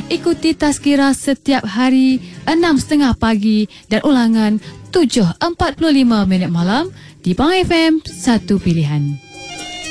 Ikuti Tazkirah setiap hari 6.30 pagi dan ulangan 7.45 malam di Pang FM 1 Pilihan.